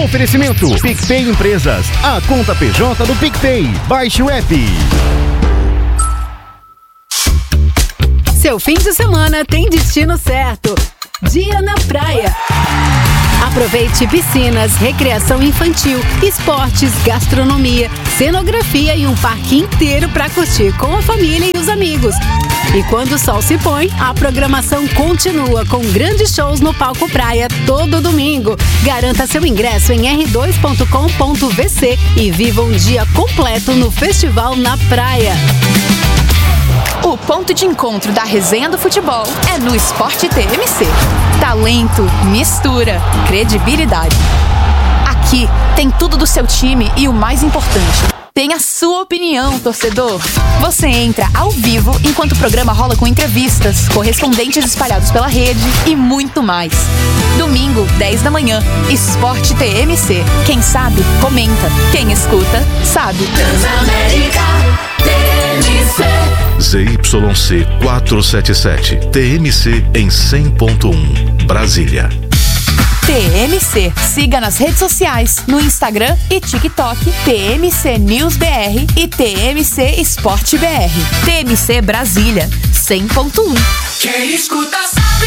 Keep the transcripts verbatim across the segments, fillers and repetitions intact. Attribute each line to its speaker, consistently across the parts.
Speaker 1: Oferecimento PicPay Empresas, a conta P J do PicPay. Baixe o app.
Speaker 2: Seu fim de semana tem destino certo. Dia na praia. Aproveite piscinas, recreação infantil, esportes, gastronomia, cenografia e um parque inteiro para curtir com a família e os amigos. E quando o sol se põe, a programação continua com grandes shows no Palco Praia todo domingo. Garanta seu ingresso em r dois ponto com ponto v c e viva um dia completo no Festival na Praia.
Speaker 3: O ponto de encontro da resenha do futebol é no Esporte T M C. Talento, mistura, credibilidade. Aqui tem tudo do seu time e o mais importante, tem a sua opinião, torcedor. Você entra ao vivo enquanto o programa rola com entrevistas, correspondentes espalhados pela rede e muito mais. Domingo, dez da manhã, Esporte T M C. Quem sabe, comenta. Quem escuta, sabe.
Speaker 4: Transamérica T M C.
Speaker 5: Z Y C quatrocentos e setenta e sete, T M C em cem ponto um, Brasília.
Speaker 3: T M C. Siga nas redes sociais, no Instagram e TikTok, T M C News B R e T M C Esporte B R. T M C Brasília, cem ponto um.
Speaker 4: Quem escuta sabe.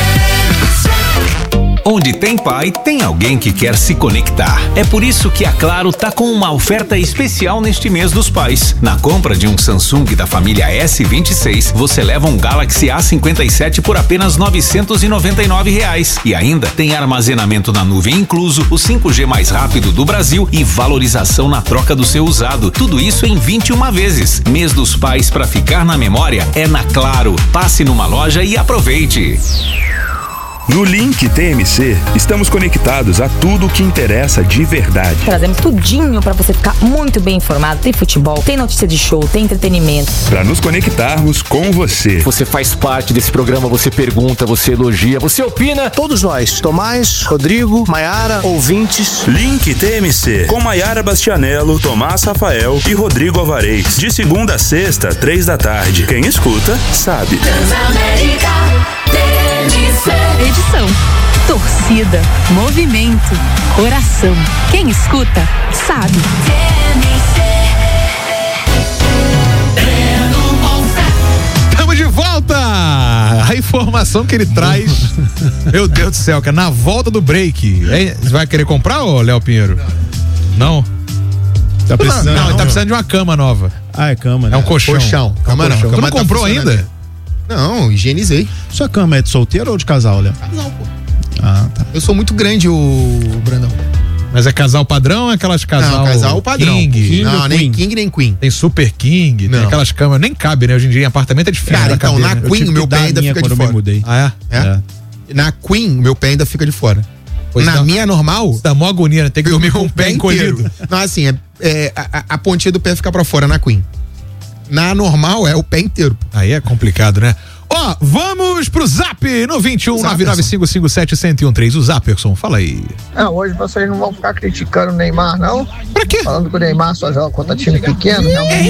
Speaker 6: Onde tem pai, tem alguém que quer se conectar. É por isso que a Claro tá com uma oferta especial neste mês dos pais. Na compra de um Samsung da família S vinte e seis, você leva um Galaxy A cinquenta e sete por apenas novecentos e noventa e nove reais. E ainda tem armazenamento na nuvem incluso, o cinco G mais rápido do Brasil e valorização na troca do seu usado. Tudo isso em vinte e uma vezes. Mês dos pais pra ficar na memória é na Claro. Passe numa loja e aproveite.
Speaker 7: No Link T M C, estamos conectados a tudo o que interessa de verdade.
Speaker 8: Trazemos tudinho para você ficar muito bem informado. Tem futebol, tem notícia de show, tem entretenimento.
Speaker 7: Para nos conectarmos com você.
Speaker 9: Você faz parte desse programa, você pergunta, você elogia, você opina.
Speaker 10: Todos nós, Tomás, Rodrigo, Maiara, ouvintes.
Speaker 7: Link T M C, com Maiara Bastianello, Tomás Rafael e Rodrigo Alvarez. De segunda a sexta, três da tarde. Quem escuta, sabe.
Speaker 4: Transamérica T M C.
Speaker 3: Edição, torcida, movimento, coração. Quem escuta, sabe.
Speaker 4: T M C.
Speaker 11: Estamos de volta! A informação que ele traz. Meu Deus do céu, cara, na volta do break. É, você vai querer comprar, ô Léo Pinheiro? Não?
Speaker 12: Tá precisando,
Speaker 11: não, não,
Speaker 12: não,
Speaker 11: ele tá precisando de uma cama nova.
Speaker 12: Ah, é cama, né?
Speaker 11: É um colchão.
Speaker 12: Colchão. Cama
Speaker 11: é um
Speaker 12: não.
Speaker 11: colchão.
Speaker 12: Cama
Speaker 11: Tu não
Speaker 12: tá
Speaker 11: comprou ainda?
Speaker 12: Não, higienizei.
Speaker 13: Sua cama é de solteiro ou de casal, Léo?
Speaker 12: Casal, pô.
Speaker 13: Ah, tá.
Speaker 12: Eu sou muito grande, o Brandão.
Speaker 11: Mas é casal padrão ou é aquelas casal?
Speaker 12: Não, casal padrão.
Speaker 11: King?
Speaker 12: King não, nem King nem Queen.
Speaker 11: Tem Super King,
Speaker 12: não.
Speaker 11: Tem aquelas camas, nem cabe, né? Hoje em dia em apartamento é difícil.
Speaker 12: Cara, então,
Speaker 11: caber,
Speaker 12: na
Speaker 11: né?
Speaker 12: Queen o meu pé ainda fica de fora.
Speaker 13: Eu mudei.
Speaker 11: Ah, é?
Speaker 12: É? é? Na Queen, meu pé ainda fica de fora. Pois na dá, minha normal...
Speaker 11: Dá mó agonia, né? Tem que dormir com o pé encolhido.
Speaker 12: Não, assim, é, é, a, a pontinha do pé fica pra fora na Queen. Na normal é o pé inteiro.
Speaker 11: Aí é complicado, né? Ó, oh, vamos pro Zap no vinte e um nove nove cinco cinco sete um zero um três. O Zaperson, fala aí.
Speaker 14: Ah, hoje vocês não vão ficar criticando o Neymar, não?
Speaker 11: Pra quê?
Speaker 14: Falando que o Neymar só joga contra time pequeno.
Speaker 11: Que, é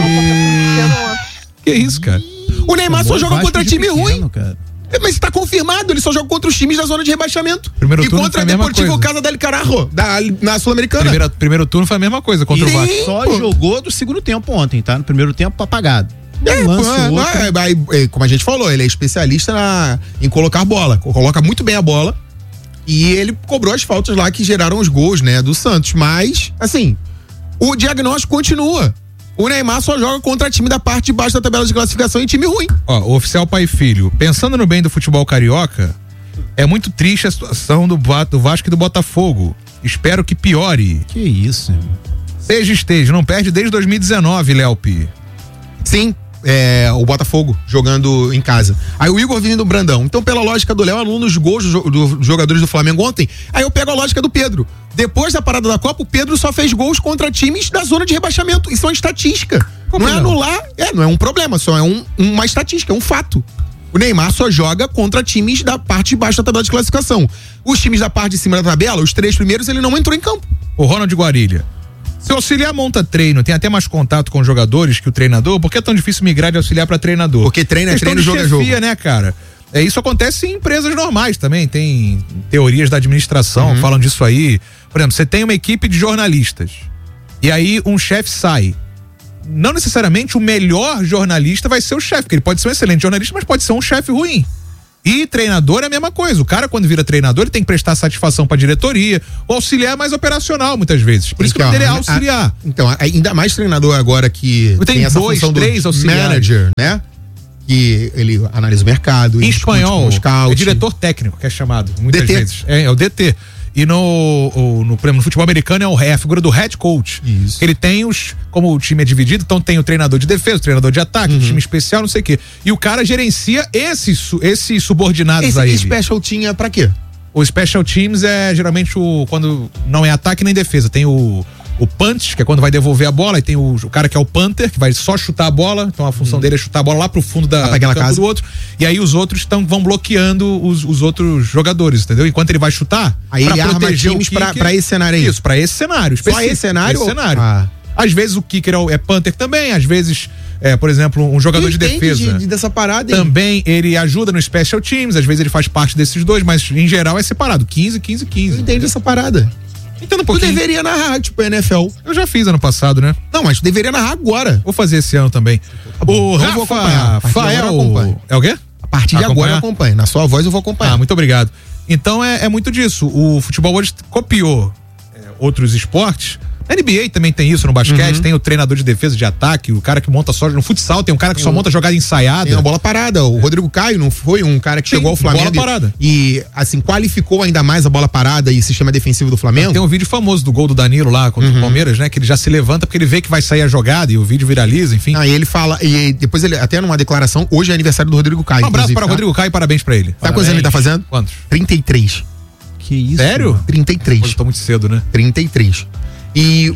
Speaker 11: isso? que isso, cara?
Speaker 12: O Neymar só joga contra time pequeno, ruim. Cara. Mas tá confirmado, ele só joga contra os times da zona de rebaixamento.
Speaker 11: Primeiro
Speaker 12: e
Speaker 11: turno
Speaker 12: contra
Speaker 11: foi a
Speaker 12: a Deportivo Casa del Carajo, da, na Sul-Americana.
Speaker 11: Primeiro, primeiro turno foi a mesma coisa contra
Speaker 13: e
Speaker 11: o Vasco.
Speaker 13: Só pô. jogou do segundo tempo ontem, tá? No primeiro tempo apagado.
Speaker 12: É, pô, é, é, como a gente falou, ele é especialista na, em colocar bola. Coloca muito bem a bola. E ele cobrou as faltas lá que geraram os gols, né, do Santos. Mas, assim, o diagnóstico continua. O Neymar só joga contra time da parte de baixo da tabela de classificação e time ruim.
Speaker 11: Ó, o oficial pai e filho, pensando no bem do futebol carioca, é muito triste a situação do, do Vasco e do Botafogo. Espero que piore.
Speaker 13: Que isso?
Speaker 11: Seja esteja, não perde desde dois mil e dezenove, Léopi.
Speaker 12: Sim, é, o Botafogo jogando em casa. Aí o Igor vindo do Brandão. Então, pela lógica do Léo, aluno dos gols dos do jogadores do Flamengo ontem, aí eu pego a lógica do Pedro. Depois da parada da Copa, o Pedro só fez gols contra times da zona de rebaixamento. Isso é uma estatística. Como não é anular, é, não é um problema, só é um, uma estatística, é um fato. O Neymar só joga contra times da parte de baixo da tabela de classificação. Os times da parte de cima da tabela, os três primeiros, ele não entrou em campo.
Speaker 11: O Ronald Guarilha. Se o auxiliar monta treino, tem até mais contato com os jogadores que o treinador, por que é tão difícil migrar de auxiliar para treinador?
Speaker 12: Porque treino é treino, jogo é jogo.
Speaker 11: Né, cara? É, isso acontece em empresas normais também, tem teorias da administração,
Speaker 12: Uhum.
Speaker 11: falam disso aí. Por exemplo, você tem uma equipe de jornalistas e aí um chefe sai. Não necessariamente o melhor jornalista vai ser o chefe, porque ele pode ser um excelente jornalista, mas pode ser um chefe ruim. E treinador é a mesma coisa. O cara, quando vira treinador, ele tem que prestar satisfação pra diretoria. O auxiliar é mais operacional, muitas vezes. Por isso que o nome dele é auxiliar.
Speaker 12: A, então, ainda mais treinador agora que
Speaker 11: tem,
Speaker 12: tem essa
Speaker 11: dois,
Speaker 12: função
Speaker 11: três
Speaker 12: do
Speaker 11: auxiliares.
Speaker 12: manager, né? Que ele analisa o mercado.
Speaker 11: Em espanhol,
Speaker 12: scout.
Speaker 11: é diretor técnico que é chamado, muitas
Speaker 12: D T.
Speaker 11: vezes. É, é o D T. E no, o, no, no futebol americano é, o, é a figura do head coach.
Speaker 12: Isso.
Speaker 11: Ele tem os, como o time é dividido, então tem o treinador de defesa, o treinador de ataque,
Speaker 12: Uhum.
Speaker 11: o time especial, não sei o quê. E o cara gerencia esses, esses subordinados
Speaker 12: Esse
Speaker 11: a ele.
Speaker 12: special team é pra quê?
Speaker 11: O special teams é geralmente o quando não é ataque nem defesa. Tem o, o punch, que é quando vai devolver a bola, e tem o, o cara que é o punter, que vai só chutar a bola. Então a função dele é chutar a bola lá pro fundo da,
Speaker 12: pra aquela
Speaker 11: do campo
Speaker 12: casa.
Speaker 11: do outro. E aí os outros tão, vão bloqueando os, os outros jogadores, entendeu? Enquanto ele vai chutar,
Speaker 12: Aí
Speaker 11: pra
Speaker 12: ele arma
Speaker 11: proteger
Speaker 12: times
Speaker 11: o
Speaker 12: pra,
Speaker 11: kicker.
Speaker 12: pra esse cenário aí.
Speaker 11: Isso, pra esse cenário.
Speaker 12: Só
Speaker 11: específico.
Speaker 12: esse cenário?
Speaker 11: Esse cenário.
Speaker 12: Ah.
Speaker 11: Às vezes o kicker é, o- é punter também, às vezes, é, por exemplo, um jogador de
Speaker 12: Entende
Speaker 11: defesa.
Speaker 12: de- de- dessa parada aí.
Speaker 11: Também ele ajuda no special teams, às vezes ele faz parte desses dois, mas em geral é separado, quinze, quinze, quinze.
Speaker 12: Entende essa parada?
Speaker 11: Entendo um
Speaker 12: Tu
Speaker 11: pouquinho.
Speaker 12: deveria narrar, tipo, N F L.
Speaker 11: Eu já fiz ano passado, né?
Speaker 12: Não, mas tu deveria narrar agora.
Speaker 11: Vou fazer esse ano também. O
Speaker 12: Eu vou acompanhar. A
Speaker 11: Rafa
Speaker 12: partir de agora eu
Speaker 11: Fael.
Speaker 12: acompanho.
Speaker 11: É o quê?
Speaker 12: A partir de agora
Speaker 11: Acompanhar?
Speaker 12: eu acompanho. Na sua voz eu vou acompanhar.
Speaker 11: Ah, muito obrigado. Então é, é muito disso. O futebol hoje copiou é, outros esportes. A N B A também tem isso no basquete,
Speaker 12: Uhum.
Speaker 11: tem o treinador de defesa, de ataque, o cara que monta só no futsal, tem um cara que só monta jogada ensaiada.
Speaker 12: Tem uma bola parada. O Rodrigo Caio não foi um cara que
Speaker 11: Sim,
Speaker 12: chegou ao Flamengo
Speaker 11: bola parada.
Speaker 12: e, e, assim, qualificou ainda mais a bola parada e sistema defensivo do Flamengo?
Speaker 11: Tem um vídeo famoso do gol do Danilo lá contra o Palmeiras, né? Que ele já se levanta porque ele vê que vai sair a jogada e o vídeo viraliza, enfim.
Speaker 12: Aí ele fala, e depois ele, até numa declaração, hoje é aniversário do Rodrigo Caio.
Speaker 11: Um abraço
Speaker 12: inclusive,
Speaker 11: para o
Speaker 12: tá?
Speaker 11: Rodrigo Caio e parabéns pra ele.
Speaker 12: Sabe quantos anos ele tá fazendo?
Speaker 11: Quantos?
Speaker 12: trinta e três.
Speaker 11: Que isso? Sério?
Speaker 12: trinta e três.
Speaker 11: Hoje eu tô muito cedo, né?
Speaker 12: trinta e três. E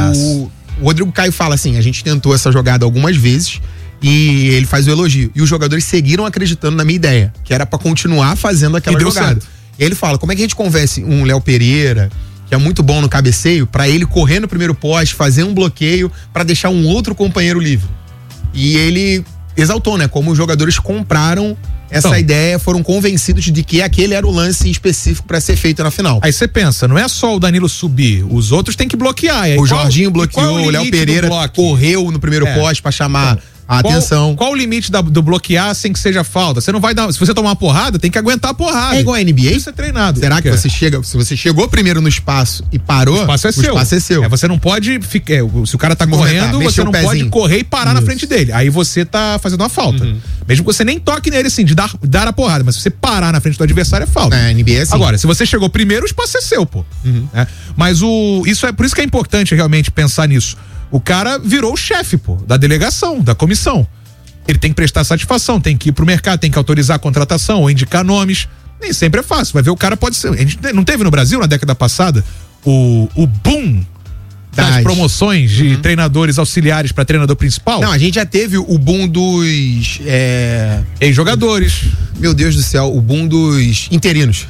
Speaker 12: o, o Rodrigo Caio fala assim, a gente tentou essa jogada algumas vezes e ele faz o elogio. E os jogadores seguiram acreditando na minha ideia, que era pra continuar fazendo aquela
Speaker 11: E deu
Speaker 12: jogada.
Speaker 11: certo.
Speaker 12: E ele fala, como é que a gente convence um Léo Pereira, que é muito bom no cabeceio, pra ele correr no primeiro poste, fazer um bloqueio pra deixar um outro companheiro livre. E ele exaltou, né, como os jogadores compraram essa
Speaker 11: Então.
Speaker 12: ideia, foram convencidos de que aquele era o lance específico pra ser feito na final.
Speaker 11: Aí você pensa, não é só o Danilo subir, os outros têm que bloquear. E aí,
Speaker 12: O
Speaker 11: qual-
Speaker 12: Jorginho
Speaker 11: e qual
Speaker 12: bloqueou,
Speaker 11: é
Speaker 12: o Léo
Speaker 11: limite do
Speaker 12: Pereira
Speaker 11: bloque?
Speaker 12: correu no primeiro
Speaker 11: É.
Speaker 12: poste pra chamar a
Speaker 11: Qual-
Speaker 12: atenção.
Speaker 11: Qual o limite da- do bloquear sem que seja falta? Você não vai dar. Se você tomar uma porrada, tem que aguentar a porrada.
Speaker 12: É igual a N B A?
Speaker 11: Isso é treinado.
Speaker 12: Será que
Speaker 11: É.
Speaker 12: você chega, se você chegou primeiro no espaço e parou,
Speaker 11: O espaço é
Speaker 12: o
Speaker 11: seu.
Speaker 12: espaço é seu.
Speaker 11: É, você não pode ficar. é, o- se o cara tá
Speaker 12: Movimentar,
Speaker 11: correndo,
Speaker 12: mexer
Speaker 11: você
Speaker 12: o
Speaker 11: não pode
Speaker 12: pezinho.
Speaker 11: correr e parar na
Speaker 12: Isso.
Speaker 11: frente dele. Aí você tá fazendo uma falta. Mesmo que você nem toque nele assim, de dar, dar a porrada, mas se você parar na frente do adversário é falta.
Speaker 12: É, N B A é assim.
Speaker 11: Agora, se você chegou primeiro, o espaço é seu, pô. É. Mas o. Isso é por isso que é importante realmente pensar nisso. O cara virou o chefe, pô, da delegação, da comissão. Ele tem que prestar satisfação, tem que ir pro mercado, tem que autorizar a contratação ou indicar nomes. Nem sempre é fácil. Vai ver, o cara pode ser. A gente não teve no Brasil, na década passada, o, o boom das,
Speaker 12: Das.
Speaker 11: promoções de treinadores auxiliares para treinador principal?
Speaker 12: Não, a gente já teve o boom dos é,
Speaker 11: ex-jogadores.
Speaker 12: Meu Deus do céu, o boom dos interinos.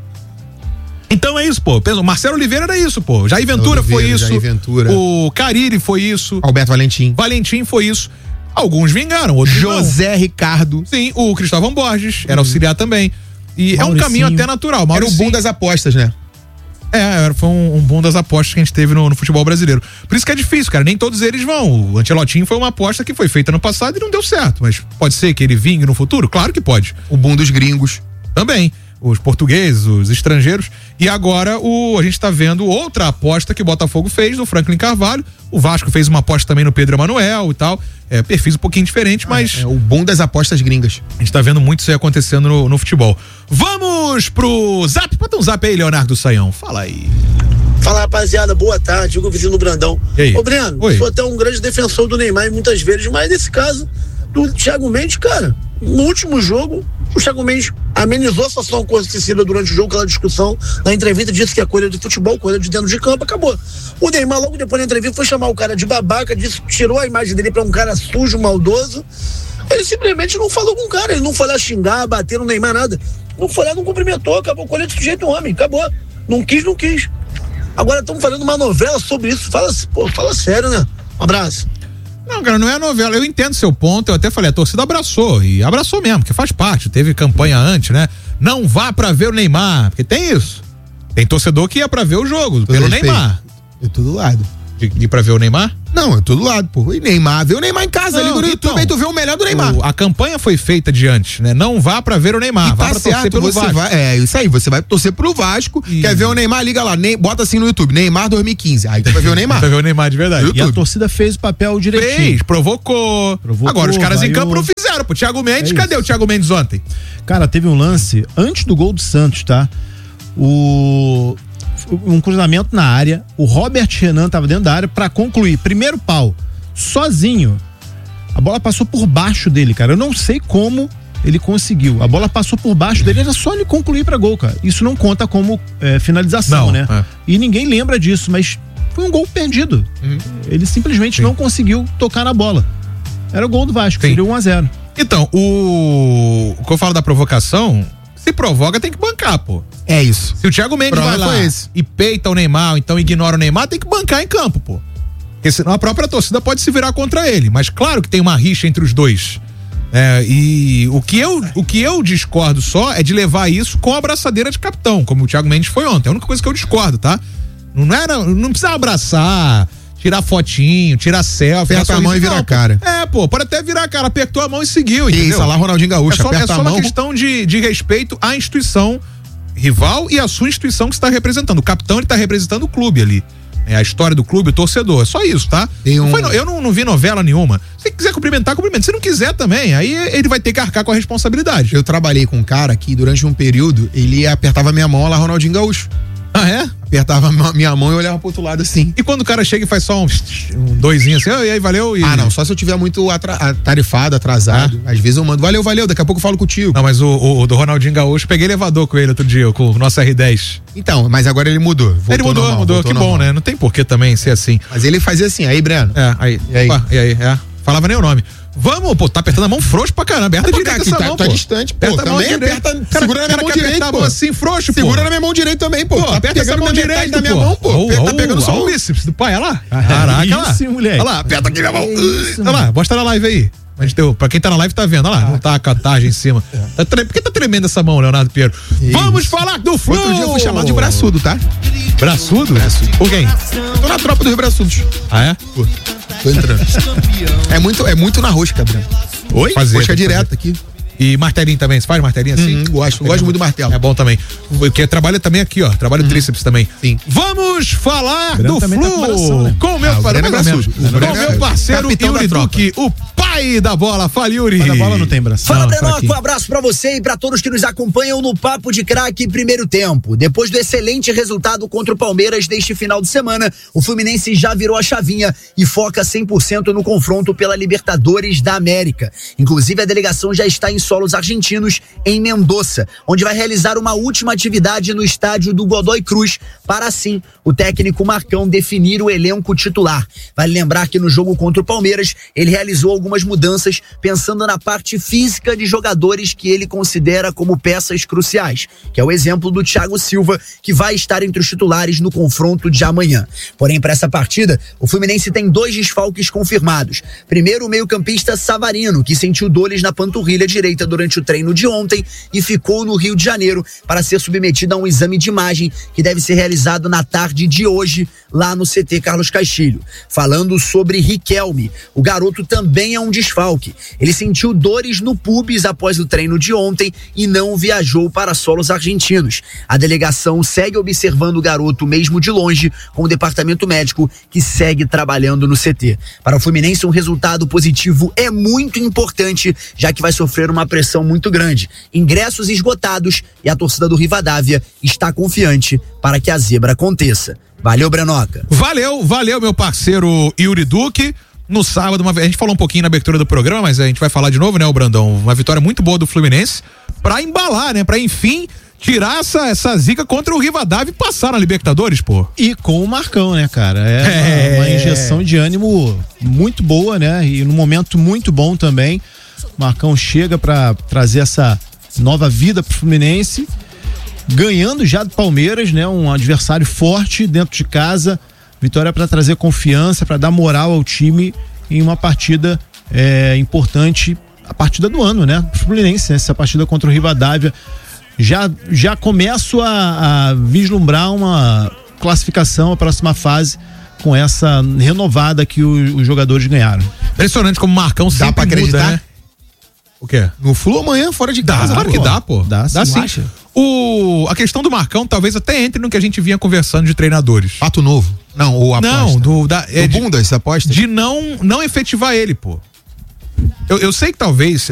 Speaker 11: Então é isso, pô. Pensa, o Marcelo Oliveira era isso, pô. Jair Ventura
Speaker 12: Oliveira,
Speaker 11: foi isso.
Speaker 12: Jair Ventura.
Speaker 11: O Cariri foi isso.
Speaker 12: Alberto Valentim.
Speaker 11: Valentim foi isso. Alguns vingaram, outros
Speaker 12: José
Speaker 11: não.
Speaker 12: Ricardo.
Speaker 11: Sim, o Cristóvão Borges era auxiliar também. E é um
Speaker 12: Mauricinho.
Speaker 11: caminho até natural.
Speaker 12: Era o
Speaker 11: Mauricinho.
Speaker 12: boom das apostas, né?
Speaker 11: É, era- foi um, um boom das apostas que a gente teve no, no futebol brasileiro. Por isso que é difícil, cara. Nem todos eles vão. O Ancelotinho foi uma aposta que foi feita no passado e não deu certo. Mas pode ser que ele vingue no futuro? Claro que pode.
Speaker 12: O boom dos gringos.
Speaker 11: Também. Os portugueses, os estrangeiros. E agora o, a gente tá vendo outra aposta que o Botafogo fez no Franklin Carvalho. O Vasco fez uma aposta também no Pedro Emanuel e tal. É, perfis um pouquinho diferentes, mas.
Speaker 12: É, é o boom das apostas gringas.
Speaker 11: A gente tá vendo muito isso aí acontecendo no, no futebol. Vamos pro zap. Bota um zap aí, Leonardo Saião. Fala aí.
Speaker 15: Fala, rapaziada, boa tarde, Hugo Vizinho do Brandão.
Speaker 11: E aí?
Speaker 15: Ô, Breno,
Speaker 11: Oi.
Speaker 15: sou até um grande defensor do Neymar muitas vezes, mas nesse caso do Thiago Mendes, cara, no último jogo, o Thiago Mendes amenizou a situação acontecida durante o jogo, aquela discussão, na entrevista disse que é coisa de futebol, coisa de dentro de campo, acabou. O Neymar, logo depois da entrevista, foi chamar o cara de babaca, disse, tirou a imagem dele pra um cara sujo, maldoso. Ele simplesmente não falou com o cara, ele não foi lá xingar, bater no Neymar, nada. Não foi lá, não cumprimentou, acabou o colete do jeito homem, acabou. Não quis, não quis. Agora estamos fazendo uma novela sobre isso. Fala, pô, fala sério, né? Um abraço.
Speaker 11: Não, cara, não é novela. Eu entendo seu ponto. Eu até falei, a torcida abraçou. E abraçou mesmo, porque faz parte. Teve campanha antes, né? Não vá pra ver o Neymar. Porque tem isso. Tem torcedor que ia pra ver o jogo,
Speaker 12: Todo
Speaker 11: pelo
Speaker 12: respeito.
Speaker 11: Neymar.
Speaker 12: Eu tô do lado.
Speaker 11: De, de ir pra ver o Neymar?
Speaker 12: Não, eu tô do lado, pô. E Neymar, vê o Neymar em casa
Speaker 11: Não,
Speaker 12: ali no YouTube, aí tu vê o melhor do Neymar.
Speaker 11: O, a campanha foi feita de antes, né? Não vá pra ver o Neymar,
Speaker 12: E
Speaker 11: vá
Speaker 12: tá
Speaker 11: pra torcer
Speaker 12: certo,
Speaker 11: pelo
Speaker 12: você
Speaker 11: Vasco.
Speaker 12: vai, é isso aí, você vai torcer pro Vasco,
Speaker 11: E-
Speaker 12: quer ver o Neymar, liga lá, nem, bota assim no YouTube, Neymar dois mil e quinze, aí tu vai ver o Neymar.
Speaker 11: Vai ver o Neymar de verdade.
Speaker 13: E a torcida fez o papel direitinho.
Speaker 11: Fez, provocou.
Speaker 13: Provocou,
Speaker 11: Agora, os caras em
Speaker 13: vaiou.
Speaker 11: campo não fizeram. Pro Thiago Mendes,
Speaker 13: É
Speaker 11: cadê
Speaker 13: isso.
Speaker 11: o Thiago Mendes ontem?
Speaker 13: Cara, teve um lance antes do gol do Santos, tá? O um cruzamento na área, o Robert Renan tava dentro da área pra concluir. Primeiro pau, sozinho. A bola passou por baixo dele, cara. Eu não sei como ele conseguiu. A bola passou por baixo dele, era só ele concluir pra gol, cara. Isso não conta como é, finalização,
Speaker 11: Não,
Speaker 13: né?
Speaker 11: é.
Speaker 13: E ninguém lembra disso, mas foi um gol perdido. Ele simplesmente não conseguiu tocar na bola. Era o gol do Vasco, seria um a zero.
Speaker 11: Então, o. O que eu falo da provocação, se provoca, tem que bancar, pô.
Speaker 12: É isso.
Speaker 11: Se o Thiago Mendes
Speaker 12: Prova
Speaker 11: vai lá
Speaker 12: foi esse.
Speaker 11: e peita o Neymar, ou então ignora o Neymar, tem que bancar em campo, pô. Porque senão a própria torcida pode se virar contra ele. Mas claro que tem uma rixa entre os dois. É, e o que, eu, o que eu discordo só é de levar isso com a abraçadeira de capitão, como o Thiago Mendes foi ontem. É a única coisa que eu discordo, tá? Não era, não precisa abraçar, tirar fotinho, tirar selfie.
Speaker 12: Aperta
Speaker 11: dar
Speaker 12: a mão e
Speaker 11: sorriso.
Speaker 12: vira
Speaker 11: Não,
Speaker 12: a cara.
Speaker 11: pô. É, pô, pode até virar a cara. Apertou a mão e seguiu,
Speaker 12: Que
Speaker 11: entendeu?
Speaker 12: isso, olha lá, Ronaldinho Gaúcho,
Speaker 11: é só,
Speaker 12: aperta
Speaker 11: é só
Speaker 12: a
Speaker 11: uma
Speaker 12: mão.
Speaker 11: questão de, de respeito à instituição rival e à sua instituição que você está representando. O capitão, ele tá representando o clube ali. É a história do clube, o torcedor. É só isso, tá?
Speaker 12: Tem um-
Speaker 11: Não foi no- eu não, não vi novela nenhuma. Se quiser cumprimentar, cumprimenta. Se não quiser também, aí ele vai ter que arcar com a responsabilidade.
Speaker 12: Eu trabalhei com um cara que durante um período ele apertava minha mão, olha lá, Ronaldinho Gaúcho.
Speaker 11: Ah, é?
Speaker 12: Apertava a minha mão e olhava pro outro lado assim.
Speaker 11: E quando o cara chega e faz só um, um doisinho assim, "Ah, e aí, valeu? E...
Speaker 12: Ah, não, só se eu tiver muito atra- atarefado, atrasado. Às vezes eu mando, valeu, valeu, daqui a pouco eu falo contigo.
Speaker 11: Não, mas o, o- o do Ronaldinho Gaúcho, peguei elevador com ele outro dia, com o nosso R dez.
Speaker 12: Então, mas agora ele mudou. Voltou
Speaker 11: ele mudou,
Speaker 12: normal,
Speaker 11: mudou,
Speaker 12: voltou
Speaker 11: que
Speaker 12: normal.
Speaker 11: bom, né? Não tem porquê também ser assim.
Speaker 12: Mas ele fazia assim, aí, Breno.
Speaker 11: É, aí.
Speaker 12: E aí?
Speaker 11: Opa, e aí, é. Falava nem o nome. Vamos, pô, tá apertando a mão frouxo pra caramba. Aperta
Speaker 12: Pô,
Speaker 11: direito
Speaker 12: cara,
Speaker 11: essa
Speaker 12: que tá-
Speaker 11: mão,
Speaker 12: tá
Speaker 11: pô.
Speaker 12: distante, pô.
Speaker 11: Aperta a mão
Speaker 12: Também
Speaker 11: direita.
Speaker 12: aperta-
Speaker 11: Cara,
Speaker 12: segura na
Speaker 11: cara
Speaker 12: minha mão
Speaker 11: que
Speaker 12: direita,
Speaker 11: apertar a mão
Speaker 12: pô.
Speaker 11: assim, frouxo, pô.
Speaker 12: Segura na minha mão direita também, pô.
Speaker 11: Pô,
Speaker 12: Tá
Speaker 11: aperta essa
Speaker 12: pegando
Speaker 11: mão
Speaker 12: na metade
Speaker 11: direita
Speaker 12: da minha mão, pô.
Speaker 11: Oh,
Speaker 12: tá
Speaker 11: oh,
Speaker 12: pegando só
Speaker 11: olha
Speaker 12: um.
Speaker 11: o bíceps do pai, olha lá. Caraca, olha lá.
Speaker 13: Isso, moleque.
Speaker 11: Olha lá, aperta aqui minha mão.
Speaker 13: Isso,
Speaker 11: Olha lá, mostra na live aí. A gente tem, pra quem tá na live tá vendo, olha lá, não tá a catagem em cima. Tá tre... Por que tá tremendo essa mão, Leonardo Pinheiro? Vamos falar do Flu!
Speaker 12: Outro dia eu fui chamado de braçudo, tá?
Speaker 11: Braçudo? Por quem?
Speaker 12: Tô na tropa dos braçudos.
Speaker 11: Ah, é?
Speaker 12: Pô, tô entrando. É muito, é muito na rosca, Breno.
Speaker 11: Oi? Fazer,
Speaker 12: Rosca
Speaker 11: tem que
Speaker 12: direta aqui.
Speaker 11: E martelinho também, você faz martelinho assim?
Speaker 12: Uhum, gosto, gosto muito do martelo.
Speaker 11: É bom também. Porque trabalha também aqui, ó. Trabalha o tríceps também.
Speaker 12: Sim.
Speaker 11: Vamos falar
Speaker 13: Breno
Speaker 11: do
Speaker 13: também tá com
Speaker 11: Flu
Speaker 13: coração, né?
Speaker 11: com o meu,
Speaker 12: Ah, o
Speaker 11: par-
Speaker 12: Breno é
Speaker 11: mais ou menos.
Speaker 12: braçudo. O
Speaker 11: Com
Speaker 12: Breno
Speaker 11: o
Speaker 12: é
Speaker 11: meu parceiro
Speaker 12: capitão da
Speaker 11: Yuri
Speaker 12: tropa.
Speaker 11: Duque, o pai da bola. Fala, Yuri.
Speaker 13: Mas a bola não tem braço.
Speaker 16: Fala,
Speaker 13: Não,
Speaker 16: Brenoca,
Speaker 13: fraquinho.
Speaker 16: um abraço pra você e pra todos que nos acompanham no Papo de Craque primeiro tempo. Depois do excelente resultado contra o Palmeiras deste final de semana, o Fluminense já virou a chavinha e foca cem por cento no confronto pela Libertadores da América. Inclusive, a delegação já está em solos argentinos, em Mendoza, onde vai realizar uma última atividade no estádio do Godoy Cruz, para assim o técnico Marcão definir o elenco titular. Vale lembrar que no jogo contra o Palmeiras, ele realizou algumas mudanças pensando na parte física de jogadores que ele considera como peças cruciais, que é o exemplo do Thiago Silva, que vai estar entre os titulares no confronto de amanhã. Porém, para essa partida, o Fluminense tem dois desfalques confirmados. Primeiro, o meio-campista Savarino, que sentiu dores na panturrilha direita durante o treino de ontem e ficou no Rio de Janeiro para ser submetido a um exame de imagem que deve ser realizado na tarde de hoje lá no C T Carlos Castilho. Falando sobre Riquelme, o garoto também é um desfalque. Ele sentiu dores no pubis após o treino de ontem e não viajou para solos argentinos. A delegação segue observando o garoto mesmo de longe, com o departamento médico que segue trabalhando no C T. Para o Fluminense, um resultado positivo é muito importante, já que vai sofrer uma pressão muito grande. Ingressos esgotados e a torcida do Rivadavia está confiante para que a zebra aconteça. Valeu, Brenoca.
Speaker 11: Valeu, valeu, meu parceiro Yuri Duque. No sábado, uma, a gente falou um pouquinho na abertura do programa, mas a gente vai falar de novo, né, o Brandão? Uma vitória muito boa do Fluminense pra embalar, né? Pra, enfim, tirar essa, essa zica contra o Rivadavia e passar na Libertadores, pô.
Speaker 13: E com o Marcão, né, cara? É,
Speaker 11: É.
Speaker 13: Uma, uma injeção de ânimo muito boa, né? E num momento muito bom também. O Marcão chega pra trazer essa nova vida pro Fluminense, ganhando já do Palmeiras, né? Um adversário forte dentro de casa. Vitória para trazer confiança, para dar moral ao time em uma partida é, importante, a partida do ano, né? Fluminense, né? Essa partida contra o Rivadavia. Já, já começo a, a vislumbrar uma classificação, a próxima fase, com essa renovada que o, os jogadores ganharam.
Speaker 11: Impressionante como o Marcão sempre
Speaker 12: Dá pra acreditar?
Speaker 11: muda, né? O quê?
Speaker 12: No Flu amanhã, fora de
Speaker 11: Dá,
Speaker 12: casa.
Speaker 11: claro
Speaker 12: pô.
Speaker 11: que dá, pô.
Speaker 13: Dá,
Speaker 11: Dá
Speaker 13: sim.
Speaker 11: sim. O, a questão do Marcão talvez até entre no que a gente vinha conversando de treinadores.
Speaker 12: Pato Novo. Não, ou aposta.
Speaker 11: Não, do, da, é
Speaker 12: do
Speaker 11: de,
Speaker 12: Bundas, aposta?
Speaker 11: de não, não efetivar ele, pô. Eu, eu sei que talvez